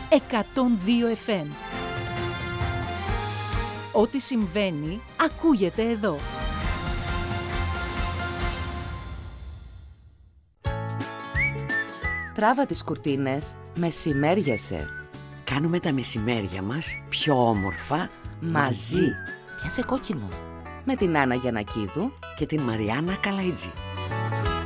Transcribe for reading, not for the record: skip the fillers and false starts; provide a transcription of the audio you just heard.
102 FM. Ό,τι συμβαίνει, ακούγεται εδώ. Τράβα τις κουρτίνες, μεσημέριασε. Κάνουμε τα μεσημέρια μας πιο όμορφα Μαζί. Πιάσε κόκκινο. Με την Άννα Γιαννακίδου και την Μαριάννα Καλαϊτζή.